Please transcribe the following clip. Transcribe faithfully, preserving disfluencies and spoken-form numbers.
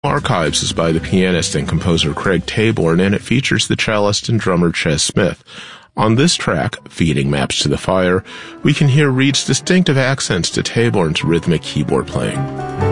Archives is by the pianist and composer Craig Taborn, and it features the cellist and drummer Ches Smith. On this track, Feeding Maps to the Fire, we can hear Reed's distinctive accents to Taborn's rhythmic keyboard playing.